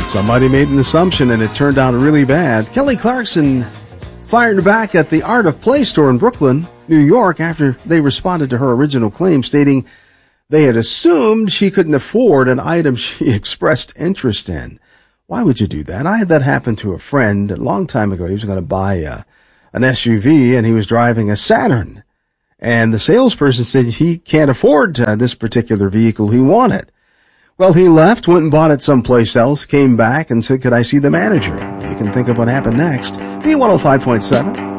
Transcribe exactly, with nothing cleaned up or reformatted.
Somebody made an assumption and it turned out really bad. Kelly Clarkson fired back at the Art of Play store in Brooklyn, New York, after they responded to her original claim, stating they had assumed she couldn't afford an item she expressed interest in. Why would you do that? I had that happen to a friend a long time ago. He was going to buy a, an S U V, and he was driving a Saturn. And the salesperson said he can't afford uh, this particular vehicle he wanted. Well, he left, went and bought it someplace else, came back and said, could I see the manager? You can think of what happened next. B one oh five point seven.